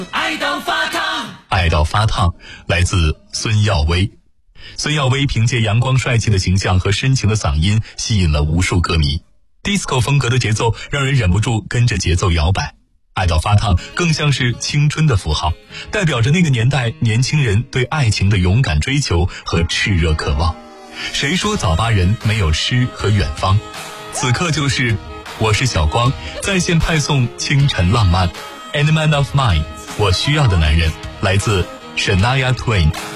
爱到发烫， 爱到发烫，来自孙耀威。孙耀威凭借阳光帅气的形象和深情的嗓音，吸引了无数歌迷。disco 风格的节奏让人忍不住跟着节奏摇摆。爱到发烫更像是青春的符号，代表着那个年代年轻人对爱情的勇敢追求和炽热渴望。谁说早八人没有诗和远方？此刻就是我是小光在线派送清晨浪漫 And Man of Mine， 我需要的男人，来自 Shania Twain。